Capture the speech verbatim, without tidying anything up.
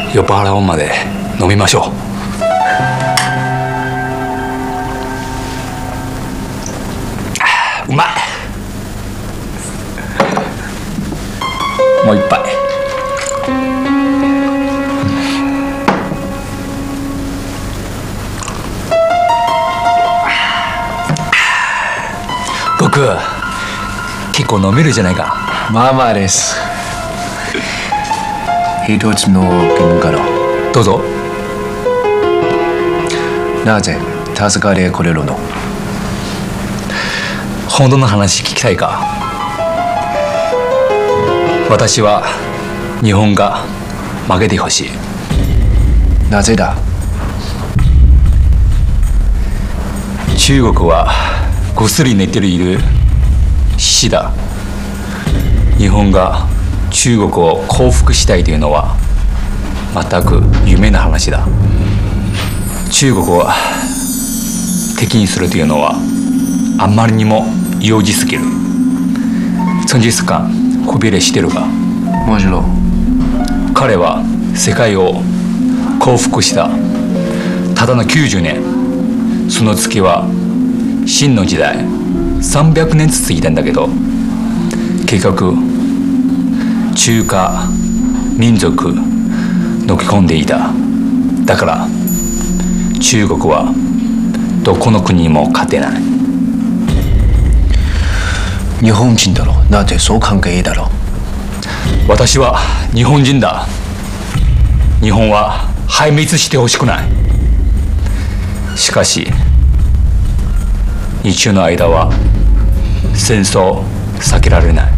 酔っ払うまで飲みましょう。うまい。もう一杯。僕結構飲めるじゃないか。 まあまあです。一つの疑問から。 どうぞ。 なぜ助かれこれるの？ 本当の話聞きたいか。私は日本が負けてほしい。 なぜだ？ 中国はぐっすり寝ている獅子だ。日本が中国を降伏したいというのは全く夢の話だ。中国を敵にするというのはあんまりにも幼児すぎる。チョンギスカンくびれしてるか。 もちろん。 彼は世界を降伏したただのきゅうじゅうねん。その月は秦の時代さんびゃくねん続いたんだけど、結局中華民族のき込んでいた。だから中国はどこの国にも勝てない。 日本人だろ。なぜそう考えだろう。 私は日本人だ。日本は壊滅してほしくない。しかし日中の間は戦争避けられない。